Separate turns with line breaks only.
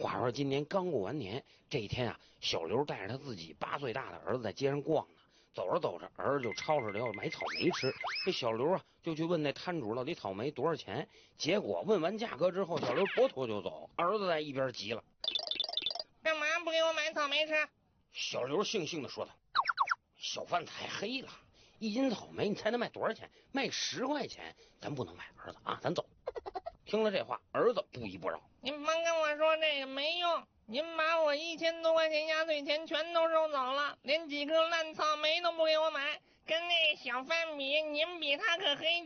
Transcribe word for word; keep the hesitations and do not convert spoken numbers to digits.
话说今年刚过完年，这一天啊，小刘带着他自己八岁大的儿子在街上逛呢。走着走着，儿子就吵吵着要买草莓吃。这小刘啊，就去问那摊主到底草莓多少钱。结果问完价格之后，小刘脱脱就走。儿子在一边急了：“
干嘛不给我买草莓吃？”
小刘悻悻地说道：“小贩太黑了，一斤草莓你猜能卖多少钱？卖十块钱，咱不能买，儿子啊，咱走。”听了这话，儿子不依不饶：“
您甭跟我说这个没用。您把我一千多块钱压岁钱全都收走了，连几颗烂草莓都不给我买，跟那小贩比，您比他可黑